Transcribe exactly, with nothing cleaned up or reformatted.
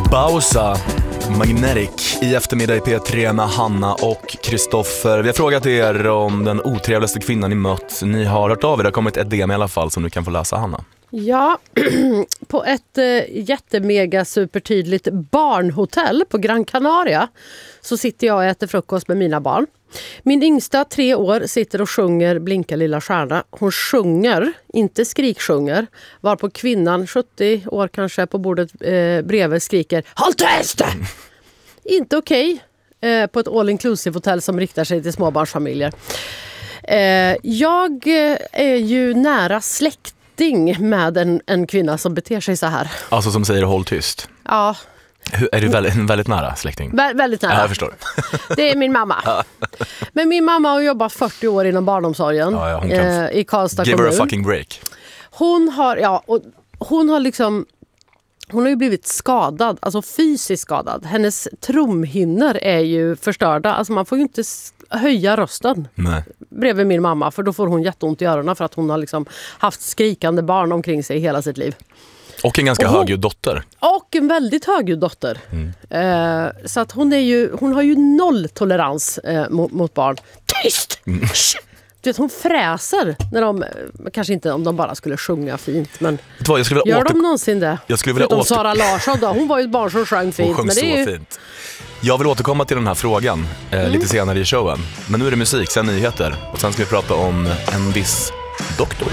Bausa, Magnetic i eftermiddag i P tre med Hanna och Kristoffer. Vi har frågat er om den otrevligaste kvinnan ni mött. Ni har hört av er, det har kommit ett D M i alla fall som du kan få läsa, Hanna. Ja, på ett eh, jättemega supertydligt barnhotell på Gran Canaria så sitter jag och äter frukost med mina barn. Min yngsta, tre år, sitter och sjunger Blinka lilla stjärna. Hon sjunger, inte skriksjunger. Varpå kvinnan, sjuttio år kanske, på bordet eh, bredvid skriker "Håll tyst!" Inte okej okay, eh, på ett all-inclusive hotell som riktar sig till småbarnsfamiljer. Eh, jag är ju nära släkting med en, en kvinna som beter sig så här. Alltså som säger håll tyst. Ja. Hur, är du väldigt, väldigt nära släkting? Vä- väldigt nära. Ja, jag förstår. Det är min mamma. Men min mamma har jobbat fyrtio år inom barnomsorgen ja, ja, hon kan eh, i Karlstad give kommun. her a fucking break. Hon har, ja, och hon har liksom hon har ju blivit skadad, alltså fysiskt skadad. Hennes trumhinnor är ju förstörda. Alltså man får ju inte höja rösten. Nej. Bredvid min mamma, för då får hon jätteont i öronen för att hon har liksom haft skrikande barn omkring sig hela sitt liv. Och en ganska och hon, högljudd dotter. Och en väldigt högljudd dotter. Mm. Eh, så att hon, är ju, hon har ju noll tolerans eh, mot, mot barn. Tyst! Mm. Du vet, hon fräser när de, kanske inte om de bara skulle sjunga fint, men vad, jag skulle vilja gör åter... de någonsin det? Jag skulle vilja Förutom åter... Sara Larsson då, hon var ju ett barn som sjöng fint. Hon sjöng men det så är ju... fint. Jag vill återkomma till den här frågan eh, mm. lite senare i showen. Men nu är det musik, sen nyheter. Och sen ska vi prata om en viss doktor.